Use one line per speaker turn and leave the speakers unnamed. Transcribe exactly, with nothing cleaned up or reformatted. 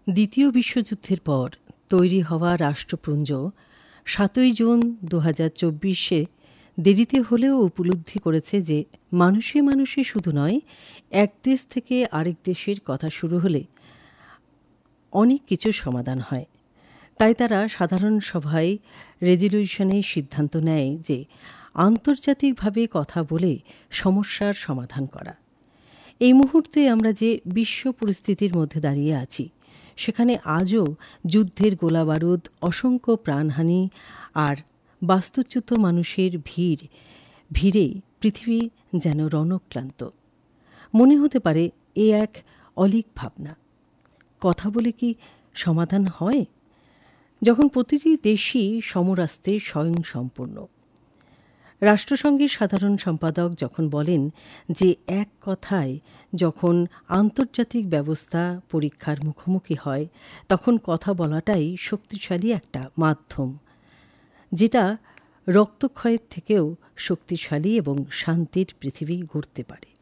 দ্বিতীয় বিশ্বযুদ্ধের পর তৈরি হওয়া রাষ্ট্রপুঞ্জ সাতই জুন দু হাজার চব্বিশে দেরিতে হলেও উপলব্ধি করেছে যে মানুষে মানুষে শুধু নয়, এক দেশ থেকে আরেক দেশের কথা শুরু হলে অনেক কিছুর সমাধান হয়। তাই তারা সাধারণ সভায় রেজলিউশনে সিদ্ধান্ত নেয় যে আন্তর্জাতিকভাবে কথা বলে সমস্যার সমাধান করা। এই মুহূর্তে আমরা যে বিশ্ব পরিস্থিতির মধ্যে দাঁড়িয়ে আছি, সেখানে আজও যুদ্ধের গোলাবারুদ, অসংখ্য প্রাণহানি আর বাস্তুচ্যুত মানুষের ভিড় ভিড়ে পৃথিবী যেন রণক্লান্ত। মনে হতে পারে এ এক অলীক ভাবনা। কথা বলে কি সমাধান হয়? যখন প্রতিটি দেশই সমরাস্ত্রে স্বয়ংসম্পূর্ণ। রাষ্ট্রসংঘের সাধারণ সম্পাদক যখন বলেন যে এক কথায় যখন আন্তর্জাতিক ব্যবস্থা পরীক্ষার মুখোমুখি হয়, তখন কথা বলাটাই শক্তিশালী একটা মাধ্যম, যেটা রক্তক্ষয়ের থেকেও শক্তিশালী এবং শান্তির পৃথিবী গড়তে পারে।